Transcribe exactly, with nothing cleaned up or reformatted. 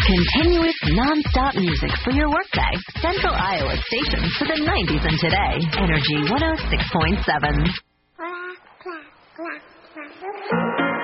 Continuous, non-stop music for your workday. Central Iowa station for the nineties and today. Energy one oh six point seven.